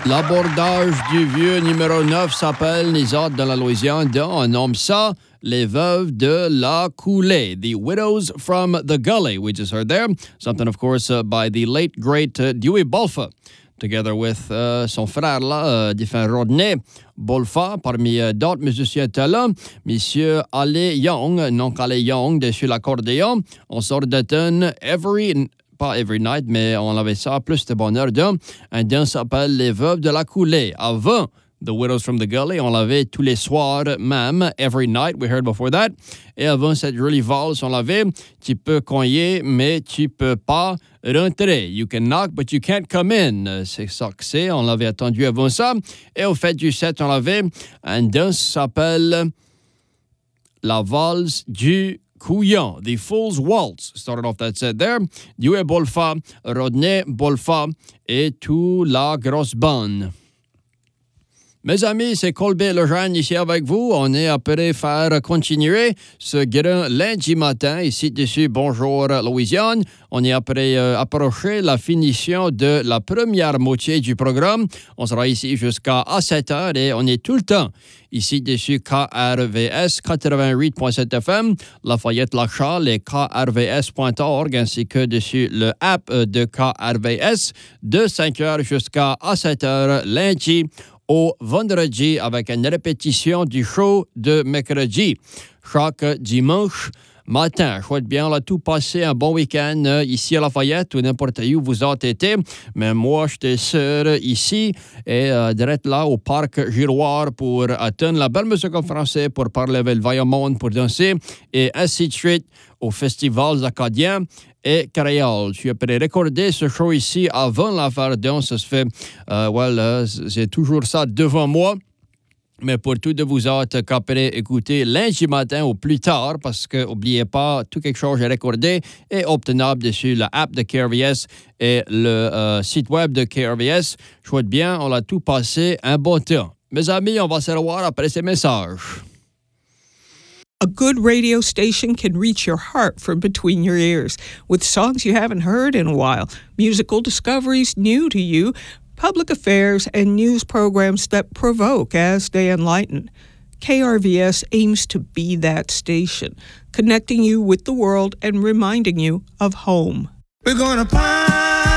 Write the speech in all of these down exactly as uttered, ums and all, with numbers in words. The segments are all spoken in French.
L'abordage du vieux numéro neuf s'appelle Les autres de la Louisiane. On nomme ça Les Veuves de la Coulée, The Widows from the Gully, we just heard there. Something, of course, uh, by the late, great uh, Dewey Bolfa, together with uh, son frère, là, uh, défunt Rodney Bolfa, parmi uh, d'autres musiciens talents, Monsieur Ali Young, non Ali Young, dessus l'accordéon. On sort de tune Every... pas Every Night, mais on avait ça, plus de bonheur d'un. Un d'un s'appelle Les Veuves de la Coulée. Avant The Widows from the Gully, on l'avait tous les soirs même, Every Night, we heard before that. Et avant cette jolie valse, on l'avait, tu peux cogner, mais tu peux pas rentrer. You can knock, but you can't come in. C'est ça que c'est, on l'avait attendu avant ça. Et au fait du set, on l'avait, un d'un s'appelle La valse du Couillon, The Fool's Waltz, started off that set there. Dewey Bolfa, Rodney Bolfa et tout la grosse bande. Mes amis, c'est Colbert Lejeune ici avec vous. On est après faire continuer ce grand lundi matin ici dessus. Bonjour Louisiane. On est après euh, approcher la finition de la première moitié du programme. On sera ici jusqu'à sept heures et on est tout le temps ici dessus K R V S quatre-vingt-huit point sept F M, Lafayette-Lachal et K R V S point org ainsi que dessus le app de K R V S de cinq heures jusqu'à sept heures lundi au vendredi avec une répétition du show de mercredi. Chaque dimanche matin. Je souhaite bien là, tout passer un bon week-end euh, ici à Lafayette ou n'importe où vous avez été. Mais moi, j'étais sûr ici et euh, direct là au parc Giroir pour attendre la belle musique en français, pour parler avec le vaillant monde, pour danser et ainsi de suite aux festivals acadiens et créoles. Je suis après recorder ce show ici avant l'affaire danse. Ça se fait, euh, well, j'ai toujours ça devant moi. Mais pour tous de vous autres qui après écouter lundi matin ou plus tard, parce que n'oubliez pas, tout quelque chose est recordé et obtenable dessus l'app de K R V S et le euh, site web de K R V S. Je souhaite bien, on a tout passé un bon temps. Mes amis, on va se revoir après ces messages. A good radio station can reach your heart from between your ears with songs you haven't heard in a while, musical discoveries new to you, public affairs, and news programs that provoke as they enlighten. K R V S aims to be that station, connecting you with the world and reminding you of home. We're gonna party!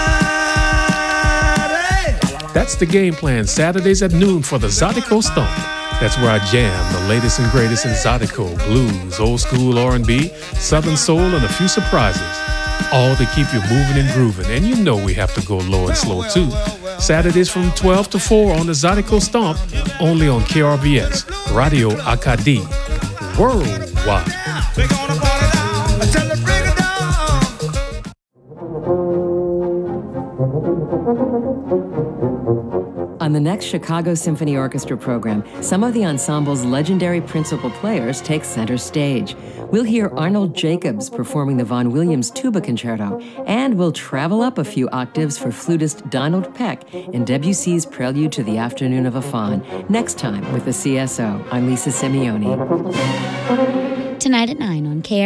That's the game plan Saturdays at noon for the Zydeco Stomp. That's where I jam the latest and greatest in Zydeco, blues, old school R and B, southern soul, and a few surprises. All to keep you moving and grooving. And you know we have to go low and slow too. Saturdays from twelve to four on the Zydeco Stomp, only on K R V S, Radio Acadie, worldwide. We're gonna party now until the break of dawn. On the next Chicago Symphony Orchestra program, some of the ensemble's legendary principal players take center stage. We'll hear Arnold Jacobs performing the Vaughan Williams Tuba Concerto, and we'll travel up a few octaves for flutist Donald Peck in Debussy's Prelude to the Afternoon of a Faun. Next time with the C S O, I'm Lisa Simeone. Tonight at nine on K R.